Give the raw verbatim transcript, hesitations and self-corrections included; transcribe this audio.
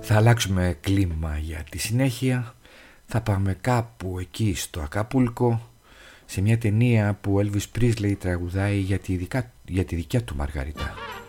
Θα αλλάξουμε κλίμα για τη συνέχεια. Θα πάμε κάπου εκεί στο Ακάπουλκο, σε μια ταινία που ο Elvis Presley τραγουδάει για τη, δικα... για τη δικιά του Μαργαρίτα.